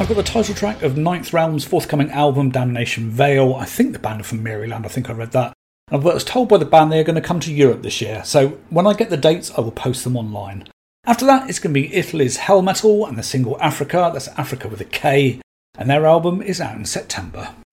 I've got the title track of Ninth Realm's forthcoming album, Damnation Veil. I think the band are from Maryland, I think I read that. I was told by the band they're going to come to Europe this year, so when I get the dates I will post them online. After that it's going to be Italy's Hell Metal and the single Africa, that's Africa with a K, and their album is out in September.